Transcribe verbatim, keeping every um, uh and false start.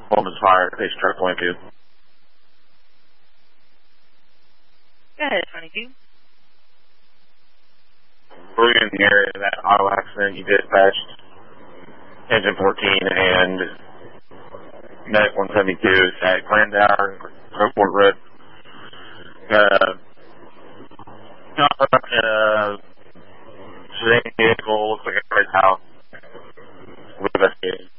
Home is fire, Pace truck twenty-two. Go ahead, twenty-two. We're in the area of that auto accident. You dispatched engine fourteen and Medic one seventy-two at Glendower, Airport Road. Uh, uh, sedan vehicle looks like a red house. We're investigating.